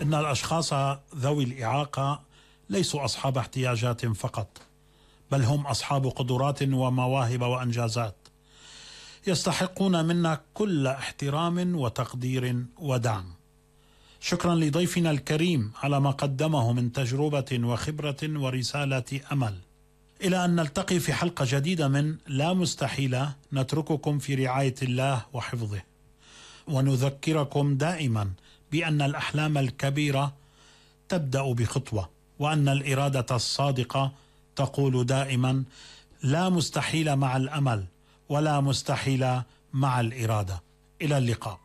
إن الأشخاص ذوي الإعاقة ليسوا أصحاب احتياجات فقط، بل هم أصحاب قدرات ومواهب وأنجازات يستحقون منا كل احترام وتقدير ودعم. شكرا لضيفنا الكريم على ما قدمه من تجربة وخبرة ورسالة أمل. إلى أن نلتقي في حلقة جديدة من لا مستحيلة، نترككم في رعاية الله وحفظه، ونذكركم دائما بأن الأحلام الكبيرة تبدأ بخطوة، وأن الإرادة الصادقة تقول دائما لا مستحيل مع الأمل ولا مستحيل مع الإرادة. إلى اللقاء.